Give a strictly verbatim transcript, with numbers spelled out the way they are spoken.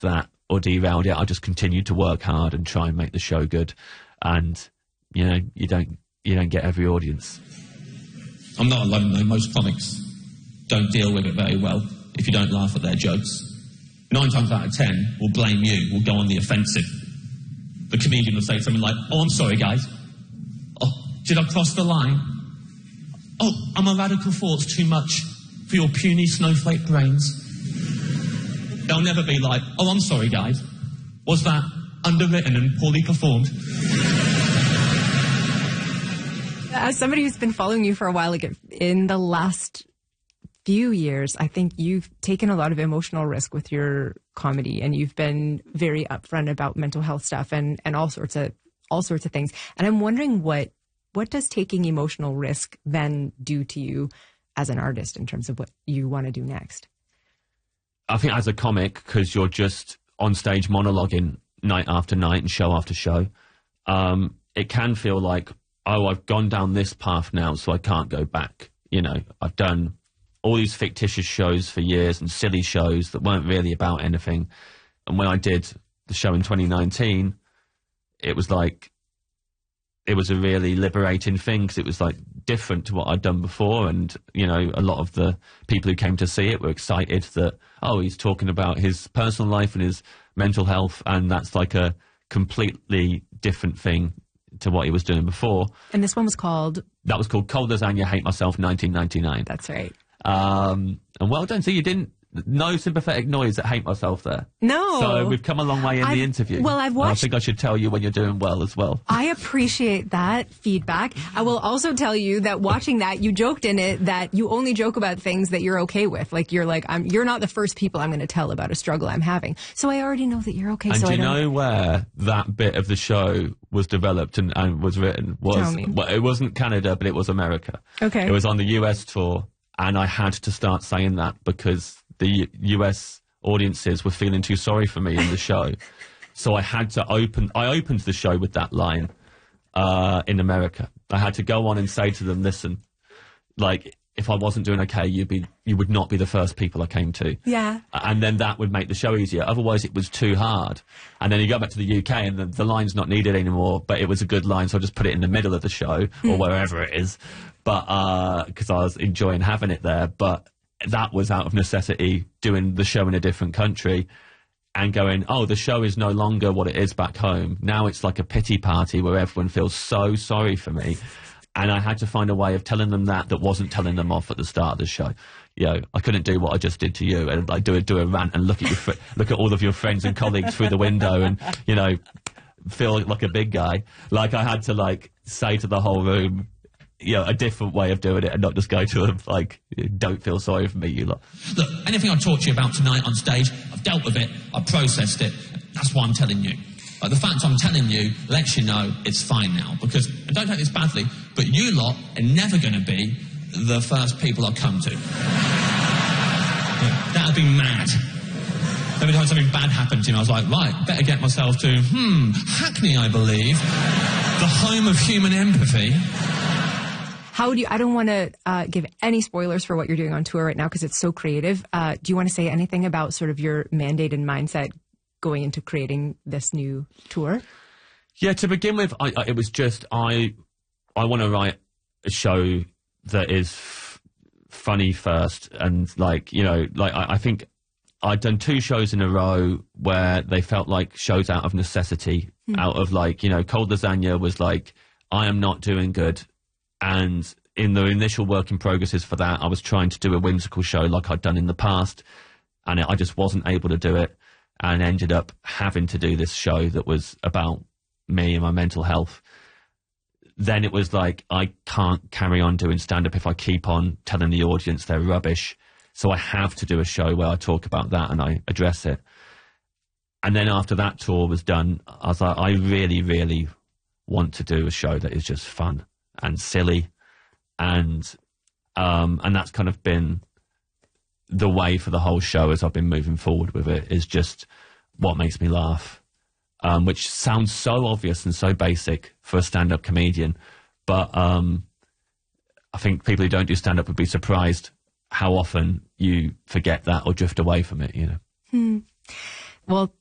that or derailed it. I just continued to work hard and try and make the show good. And, you know, you don't, you don't get every audience. I'm not alone though. Most comics don't deal with it very well if you don't laugh at their jokes. Nine times out of ten will blame you, will go on the offensive. The comedian will say something like, oh, I'm sorry, guys. Oh, did I cross the line? Oh, are my radical thoughts too much for your puny snowflake brains? They'll never be like, oh, I'm sorry, guys. Was that underwritten and poorly performed? As somebody who's been following you for a while, like in the last few years, I think you've taken a lot of emotional risk with your comedy, and you've been very upfront about mental health stuff and, and all sorts of all sorts of things. And I'm wondering what what does taking emotional risk then do to you as an artist in terms of what you want to do next? I think as a comic, because you're just on stage monologuing night after night and show after show, um, it can feel like, oh, I've gone down this path now, so I can't go back. You know, I've done all these fictitious shows for years and silly shows that weren't really about anything. And when I did the show in twenty nineteen, it was like, it was a really liberating thing, because it was like different to what I'd done before. And, you know, a lot of the people who came to see it were excited that, oh, he's talking about his personal life and his mental health, and that's like a completely different thing to what he was doing before. And this one was called? That was called Cold Lasagna, Hate Myself, nineteen ninety-nine. That's right. Um, and well done. So you didn't, no sympathetic noise at Hate Myself there. No. So we've come a long way in I've, the interview. Well, I've watched. I think I should tell you when you're doing well as well. I appreciate that feedback. I will also tell you that watching that, you joked in it that you only joke about things that you're okay with. Like you're like, I'm, you're not the first people I'm going to tell about a struggle I'm having. So I already know that you're okay. And so do I you don't... know where that bit of the show was developed and, and was written? Was, Tell me. Well, it wasn't Canada, but it was America. Okay. It was on the U S tour, and I had to start saying that because the U S audiences were feeling too sorry for me in the show. So I had to open, I opened the show with that line uh, in America. I had to go on and say to them, listen, like, if I wasn't doing okay, you'd be, you would not be the first people I came to. Yeah. And then that would make the show easier. Otherwise, it was too hard. And then you go back to the U K and the, the line's not needed anymore, but it was a good line, so I just put it in the middle of the show or wherever it is. But, uh, because I was enjoying having it there. But that was out of necessity, doing the show in a different country and going, oh, the show is no longer what it is back home. Now it's like a pity party where everyone feels so sorry for me. And I had to find a way of telling them that that wasn't telling them off at the start of the show. You know, I couldn't do what I just did to you and like do a, do a rant and look at your fr look at all of your friends and colleagues through the window and, you know, feel like a big guy. Like I had to like say to the whole room, you know, a different way of doing it and not just go to them like, don't feel sorry for me, you lot. Look, anything I talked to you about tonight on stage, I've dealt with it, I've processed it. That's why I'm telling you. Like, the fact I'm telling you lets you know it's fine now. Because, and don't take this badly, but you lot are never going to be the first people I come to. That would be mad. Every time something bad happened to me, I was like, right, better get myself to, hmm, Hackney, I believe, the home of human empathy. How would you, I don't want to uh, give any spoilers for what you're doing on tour right now because it's so creative. Uh, do you want to say anything about sort of your mandate and mindset going into creating this new tour? Yeah, to begin with, I, I, it was just, I I want to write a show that is f funny first. And like, you know, like I, I think I'd done two shows in a row where they felt like shows out of necessity, mm. out of like, you know, Cold Lasagna was like, I am not doing good. And in the initial work in progresses for that, I was trying to do a whimsical show like I'd done in the past, and it, I just wasn't able to do it, and ended up having to do this show that was about me and my mental health. Then it was like, I can't carry on doing stand-up if I keep on telling the audience they're rubbish. So I have to do a show where I talk about that and I address it. And then after that tour was done, I was like, I really, really want to do a show that is just fun and silly, and um, and that's kind of been the way for the whole show as I've been moving forward with it, is just what makes me laugh, um, which sounds so obvious and so basic for a stand-up comedian, but um, I think people who don't do stand-up would be surprised how often you forget that or drift away from it, you know. Hmm. Well,